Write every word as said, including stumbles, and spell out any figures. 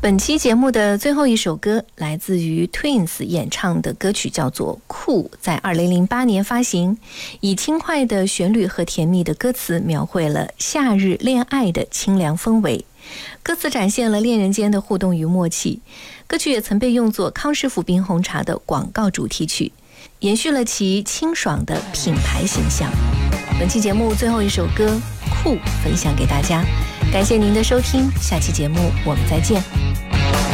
本期节目的最后一首歌来自于 Twins 演唱的歌曲，叫做《酷》，在二零零八年发行，以轻快的旋律和甜蜜的歌词描绘了夏日恋爱的清凉氛围，歌词展现了恋人间的互动与默契。歌曲也曾被用作康师傅冰红茶的广告主题曲，延续了其清爽的品牌形象。本期节目最后一首歌《酷》分享给大家，感谢您的收听，下期节目我们再见。